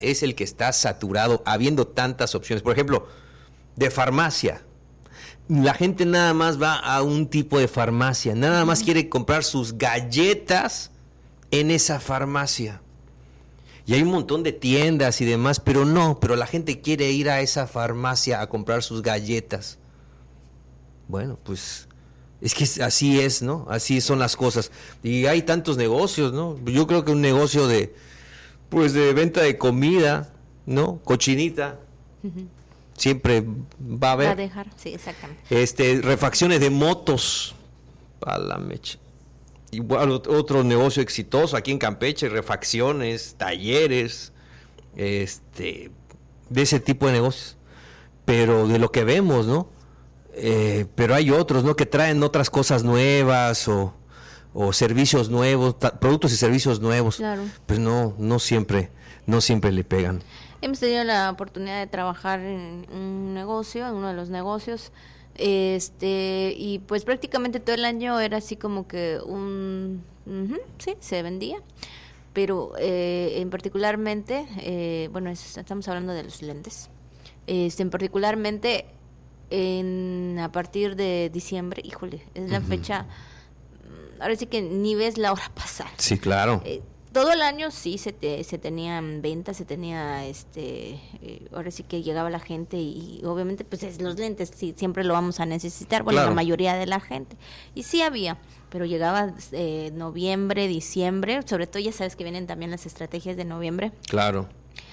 es el que está saturado, habiendo tantas opciones. Por ejemplo, de farmacia. La gente nada más va a un tipo de farmacia, nada más quiere comprar sus galletas en esa farmacia. Y hay un montón de tiendas y demás, pero la gente quiere ir a esa farmacia a comprar sus galletas. Bueno, pues es que así es, ¿no? Así son las cosas. Y hay tantos negocios, ¿no? Yo creo que un negocio de venta de comida, ¿no? Cochinita. Uh-huh. Siempre va a haber. Va a dejar, sí, exactamente. Refacciones de motos. A la mecha. Igual otro negocio exitoso aquí en Campeche, refacciones, talleres, de ese tipo de negocios. Pero de lo que vemos, ¿no? Pero hay otros, ¿no? Que traen otras cosas nuevas o servicios nuevos, productos y servicios nuevos. Claro. Pues no siempre le pegan. Hemos tenido la oportunidad de trabajar en un negocio, en uno de los negocios, y pues prácticamente todo el año era así como que sí, se vendía, pero en particularmente, estamos hablando de los lentes, en particularmente a partir de diciembre, híjole, es la fecha, ahora sí que ni ves la hora pasar. Sí, claro. Todo el año sí se tenían ventas, se tenía ahora sí que llegaba la gente y obviamente pues los lentes sí, siempre lo vamos a necesitar, bueno, claro. La mayoría de la gente. Y sí había, pero llegaba noviembre, diciembre, sobre todo ya sabes que vienen también las estrategias de noviembre. Claro.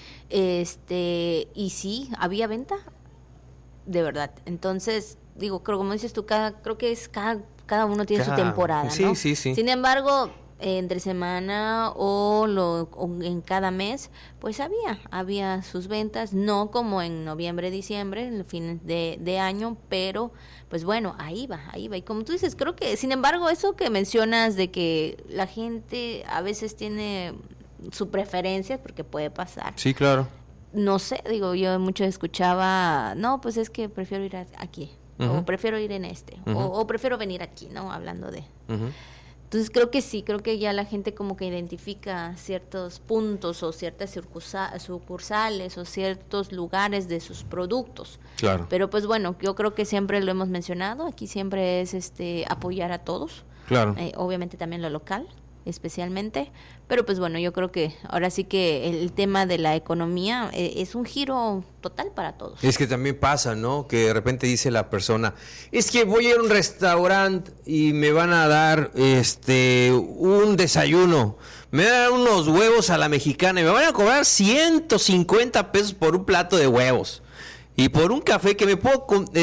Y sí, había venta, de verdad. Entonces, digo, como dices tú, creo que es cada uno tiene su temporada, ¿no? Sí. Sin embargo, entre semana o en cada mes, pues había sus ventas, no como en noviembre, diciembre, en el fin de año, pero pues bueno, ahí va, y como tú dices, creo que, sin embargo, eso que mencionas de que la gente a veces tiene su preferencia, porque puede pasar. Sí, claro. No sé, digo, yo mucho escuchaba, no, pues es que prefiero ir aquí, uh-huh. O prefiero ir en uh-huh. o prefiero venir aquí, ¿no? Hablando de... Uh-huh. Entonces creo que ya la gente como que identifica ciertos puntos o ciertas sucursales o ciertos lugares de sus productos. Claro. Pero pues bueno, yo creo que siempre lo hemos mencionado, aquí siempre es apoyar a todos. Claro. Obviamente también lo local, especialmente, pero pues bueno, yo creo que ahora sí que el tema de la economía es un giro total para todos. Es que también pasa, ¿no? Que de repente dice la persona, es que voy a ir a un restaurante y me van a dar un desayuno, me van a dar unos huevos a la mexicana y me van a cobrar 150 pesos por un plato de huevos y por un café que me puedo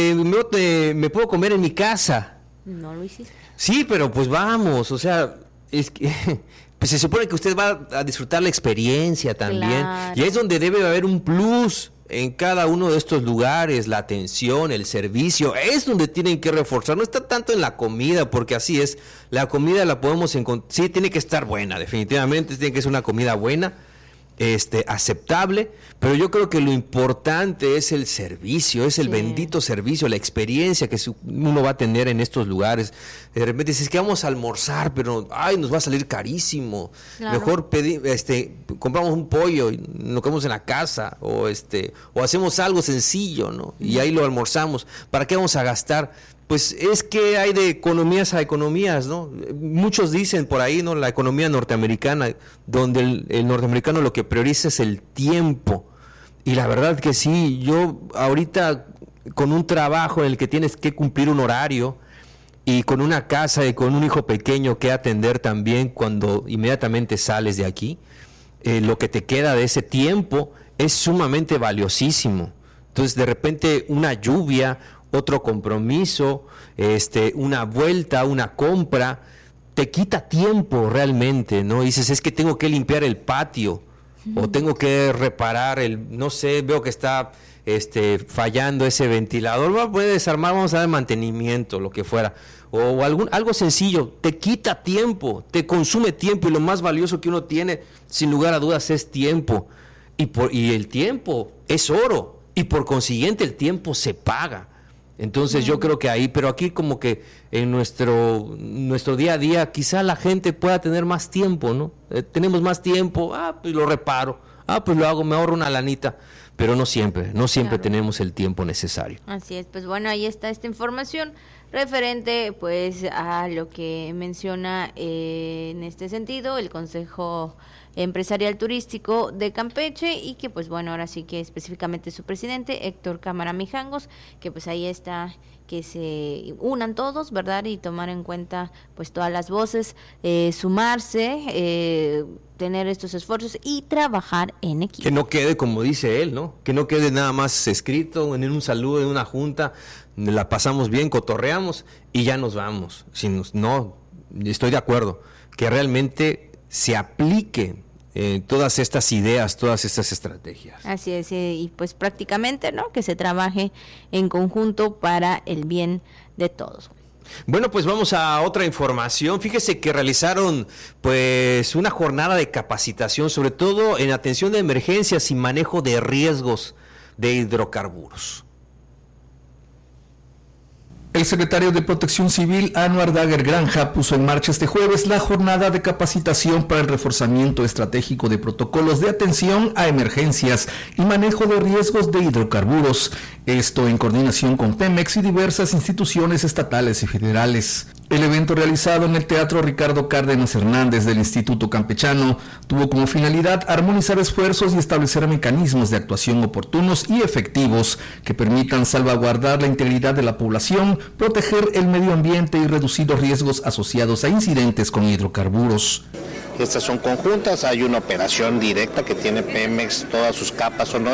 comer en mi casa. No lo hiciste. Sí, pero pues vamos, o sea, es que pues se supone que usted va a disfrutar la experiencia también. Claro. Y es donde debe haber un plus en cada uno de estos lugares, la atención, el servicio, es donde tienen que reforzar. No está tanto en la comida, porque así es, la comida la podemos encontrar, sí, tiene que estar buena, definitivamente, tiene que ser una comida buena, aceptable, pero yo creo que lo importante es el servicio, es el bendito servicio, la experiencia que uno va a tener en estos lugares. De repente dices que vamos a almorzar, pero nos va a salir carísimo. Claro. Mejor compramos un pollo y nos comemos en la casa o hacemos algo sencillo, ¿no? Y ahí lo almorzamos. ¿Para qué vamos a gastar? Pues es que hay de economías a economías, ¿no? Muchos dicen por ahí, ¿no? La economía norteamericana, donde el norteamericano lo que prioriza es el tiempo. Y la verdad que sí, yo ahorita con un trabajo en el que tienes que cumplir un horario y con una casa y con un hijo pequeño que atender también cuando inmediatamente sales de aquí, lo que te queda de ese tiempo es sumamente valiosísimo. Entonces, de repente, una lluvia, otro compromiso, una vuelta, una compra, te quita tiempo realmente, ¿no? Y dices, es que tengo que limpiar el patio, o tengo que reparar no sé, veo que está fallando ese ventilador, puede desarmar, vamos a dar mantenimiento, lo que fuera, o algo sencillo, te quita tiempo, te consume tiempo, y lo más valioso que uno tiene, sin lugar a dudas, es tiempo, y el tiempo es oro, y por consiguiente el tiempo se paga. Entonces yo creo que ahí, pero aquí como que en nuestro día a día quizá la gente pueda tener más tiempo, ¿no? Tenemos más tiempo, pues lo reparo, pues lo hago, me ahorro una lanita. Pero no siempre claro, tenemos el tiempo necesario. Así es, pues bueno, ahí está esta información referente pues a lo que menciona en este sentido el Consejo Empresarial Turístico de Campeche, y que pues bueno, ahora sí que específicamente su presidente, Héctor Cámara Mijangos, que pues ahí está, que se unan todos, ¿verdad? Y tomar en cuenta pues todas las voces, sumarse, tener estos esfuerzos y trabajar en equipo. Que no quede como dice él, ¿no? Que no quede nada más escrito en un saludo, en una junta, la pasamos bien, cotorreamos y ya nos vamos. No, estoy de acuerdo, que realmente se aplique todas estas ideas, todas estas estrategias. Así es, y pues prácticamente, ¿no?, que se trabaje en conjunto para el bien de todos. Bueno, pues vamos a otra información. Fíjese que realizaron pues una jornada de capacitación, sobre todo en atención de emergencias y manejo de riesgos de hidrocarburos. El secretario de Protección Civil, Anuar Daguer Granja, puso en marcha este jueves la jornada de capacitación para el reforzamiento estratégico de protocolos de atención a emergencias y manejo de riesgos de hidrocarburos. Esto en coordinación con Pemex y diversas instituciones estatales y federales. El evento, realizado en el Teatro Ricardo Cárdenas Hernández del Instituto Campechano, tuvo como finalidad armonizar esfuerzos y establecer mecanismos de actuación oportunos y efectivos que permitan salvaguardar la integridad de la población, proteger el medio ambiente y reducir los riesgos asociados a incidentes con hidrocarburos. Estas son conjuntas, hay una operación directa que tiene Pemex, todas sus capas son